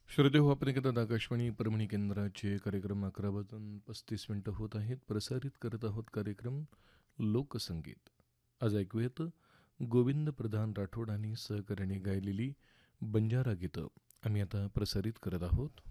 श्रोते हो, आपण ऐकतात आकाशवाणी परभणी केंद्राचे कार्यक्रम 11 वाजून 35 मिनिटं होत आहेत. प्रसारित करत आहोत कार्यक्रम लोकसंगीत. आज ऐकूयात गोविंद प्रधान राठोड आणि सहकार्याने गायलेली बंजारा गीतं. आम्ही आता प्रसारित करत आहोत.